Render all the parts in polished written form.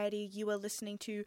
Variety. You are listening to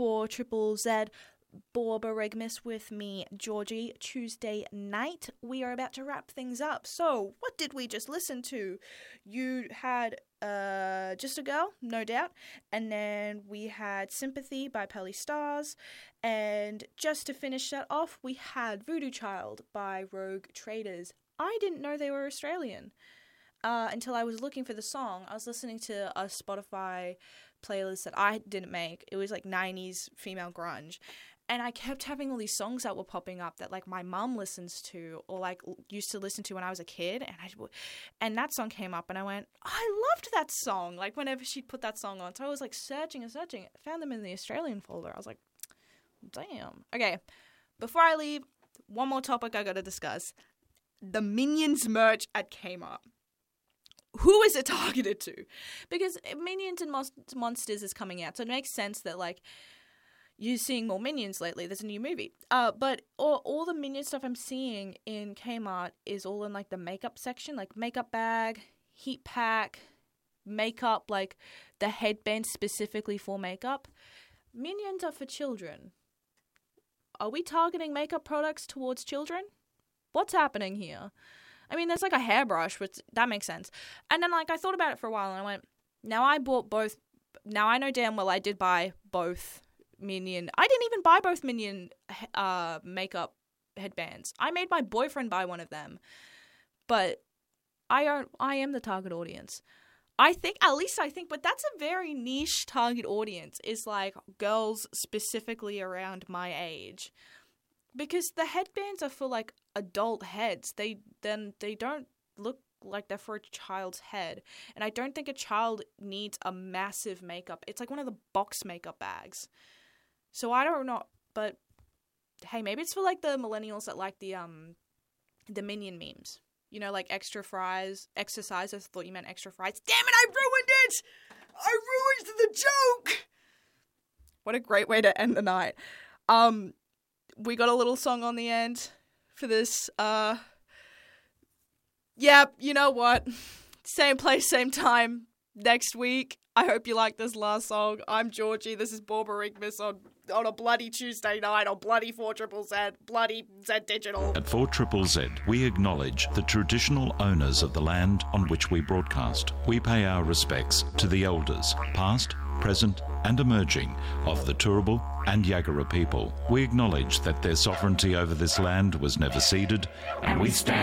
4ZZZ Borborygmus with me, Georgie. Tuesday night, we are about to wrap things up. So, what did we just listen to? You had Just a Girl, no doubt, and then we had Sympathy by Pelly Stars, and just to finish that off, we had Voodoo Child by Rogue Traders. I didn't know they were Australian until I was looking for the song. I was listening to a Spotify playlist that I didn't make. It was like 90s female grunge. And I kept having all these songs that were popping up that, like, my mum listens to or, like, used to listen to when I was a kid. And that song came up, and I went, I loved that song, like, whenever she'd put that song on. So I was, like, searching and searching. I found them in the Australian folder. I was like, damn. Okay, before I leave, one more topic I got to discuss. The Minions merch at Kmart. Who is it targeted to? Because Minions and Monsters is coming out, so it makes sense that, like, you're seeing more Minions lately. There's a new movie. But all the Minion stuff I'm seeing in Kmart is all in, like, the makeup section. Like, makeup bag, heat pack, makeup, like, the headband specifically for makeup. Minions are for children. Are we targeting makeup products towards children? What's happening here? I mean, there's, like, a hairbrush, which, that makes sense. And then, like, I thought about it for a while, and I went, now I bought both. Now I know damn well I did buy both Minion. I didn't even buy both Minion makeup headbands. I made my boyfriend buy one of them. But I am the target audience. I think, but that's a very niche target audience, is like girls specifically around my age. Because the headbands are for, like, adult heads. They don't look like they're for a child's head. And I don't think a child needs a massive makeup. It's like one of the box makeup bags. So I don't know, but hey, maybe it's for, like, the millennials that like the Minion memes. You know, like extra fries, exercise. I thought you meant extra fries. Damn it, I ruined it! I ruined the joke! What a great way to end the night. We got a little song on the end for this. Yeah, you know what? Same place, same time next week. I hope you like this last song. I'm Georgie. This is Borborygmus on a bloody Tuesday night on bloody 4ZZZ, bloody Z Digital. At 4ZZZ, we acknowledge the traditional owners of the land on which we broadcast. We pay our respects to the elders, past, present, and emerging, of the Turrbal and Yagara people. We acknowledge that their sovereignty over this land was never ceded, and we stand